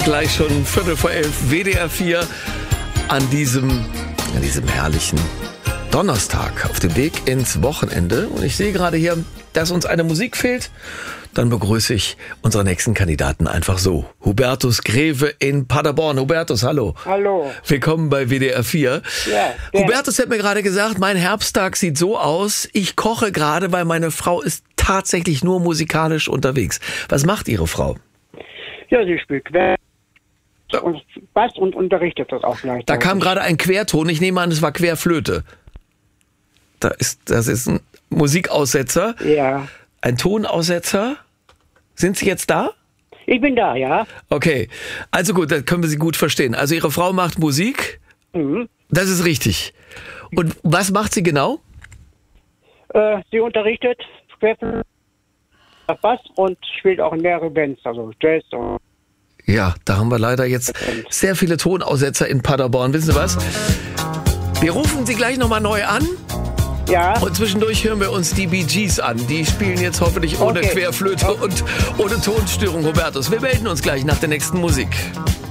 Gleich schon 11:15 WDR 4 an diesem herrlichen Donnerstag auf dem Weg ins Wochenende. Und ich sehe gerade hier, dass uns eine Musik fehlt. Dann begrüße ich unseren nächsten Kandidaten einfach so. Hubertus Greve in Paderborn. Hubertus, hallo. Hallo. Willkommen bei WDR 4. Ja, Hubertus hat mir gerade gesagt, mein Herbsttag sieht so aus. Ich koche gerade, weil meine Frau ist tatsächlich nur musikalisch unterwegs. Was macht Ihre Frau? Ja, sie spielt Quer und Bass und unterrichtet das auch gleich. Da kam gerade ein Querton. Ich nehme an, es war Querflöte. Das ist ein Musikaussetzer. Ja. Ein Tonaussetzer. Sind Sie jetzt da? Ich bin da, ja. Okay. Also gut, dann können wir Sie gut verstehen. Also Ihre Frau macht Musik. Mhm. Das ist richtig. Und was macht sie genau? Sie unterrichtet Querflöte, Bass und spielt auch in mehrere Bands, also Jazz und... Ja, da haben wir leider jetzt sehr viele Tonaussetzer in Paderborn. Wissen Sie was? Wir rufen Sie gleich nochmal neu an. Ja. Und zwischendurch hören wir uns die Bee Gees an. Die spielen jetzt hoffentlich ohne Querflöte und ohne Tonstörung, Hubertus. Wir melden uns gleich nach der nächsten Musik.